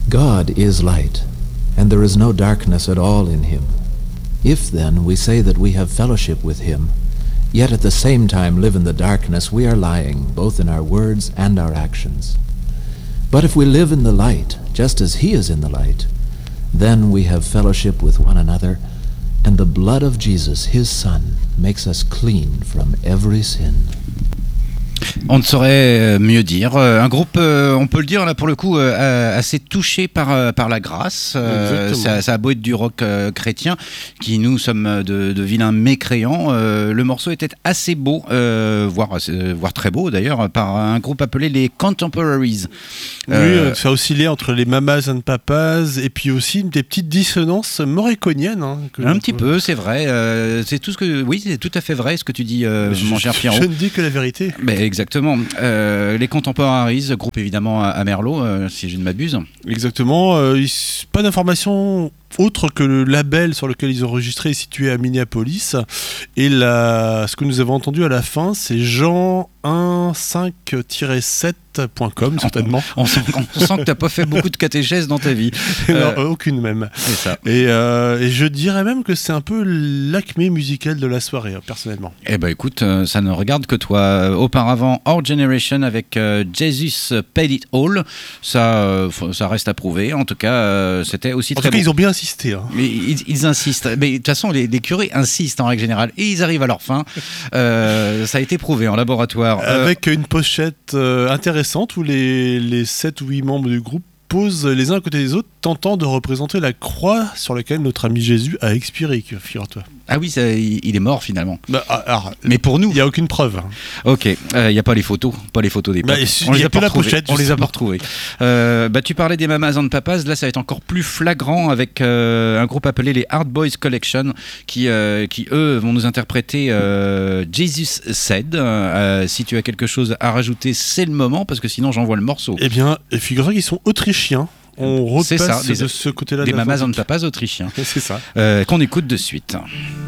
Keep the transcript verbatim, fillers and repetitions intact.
God is light, and there is no darkness at all in him. If then we say that we have fellowship with him, yet at the same time live in the darkness, we are lying, both in our words and our actions. But if we live in the light, just as he is in the light, then we have fellowship with one another, and the blood of Jesus, his Son, makes us clean from every sin. On ne saurait mieux dire. Un groupe, on peut le dire là pour le coup, assez touché par, par la grâce. Ça, ça a beau être du rock chrétien, qui nous sommes de, de vilains mécréants. Le morceau était assez beau, voire, voire très beau d'ailleurs, par un groupe appelé les Contemporaries. Oui, euh, ça oscillait entre les Mamas and Papas et puis aussi des petites dissonances morriconiennes. Hein, un petit peu, c'est vrai. Euh, c'est tout ce que, oui, c'est tout à fait vrai ce que tu dis, euh, je, mon cher Pierrot. Je ne dis que la vérité. Mais exactement. Euh, les Contemporaries, groupe évidemment à, à Merlot, euh, si je ne m'abuse. Exactement. Euh, pas d'informations autre que le label sur lequel ils ont enregistré est situé à Minneapolis. Et la, ce que nous avons entendu à la fin, c'est Jean un cinq sept point com, certainement. On, on, sent, on sent que tu n'as pas fait beaucoup de catéchèses dans ta vie. Euh, non, aucune même. C'est ça. Et, euh, et je dirais même que c'est un peu l'acmé musicale de la soirée, personnellement. Eh ben écoute, ça ne regarde que toi. Auparavant, Our Generation avec euh, Jesus Paid It All. Ça, euh, ça reste à prouver. En tout cas, euh, c'était aussi en très tout cas, bon. Ils ont bien insisté. Hein. Mais ils, ils insistent. Mais de toute façon, les, les curés insistent en règle générale et ils arrivent à leur fin. Euh, ça a été prouvé en laboratoire. Avec euh... une pochette euh, intéressante où les, les sept ou huit membres du groupe posent les uns à côté des autres, tentant de représenter la croix sur laquelle notre ami Jésus a expiré, figure-toi. Ah oui, ça, il est mort finalement. Bah, alors, mais pour nous, il n'y a aucune preuve. Ok, il euh, n'y a pas les photos, pas les photos des papes. Bah, on les a pas la pochette. On les a pas retrouvées. Euh, bah, tu parlais des Mamas and Papas, là ça va être encore plus flagrant avec euh, un groupe appelé les Hard Boys Collection qui, euh, qui eux vont nous interpréter euh, Jesus Said. Euh, si tu as quelque chose à rajouter, c'est le moment parce que sinon j'envoie le morceau. Eh bien, figure-toi qu'ils sont autrichiens. On repasse ça, de les, ce côté-là. Des Mamas and Papas autrichiens. C'est ça. Euh, qu'on écoute de suite.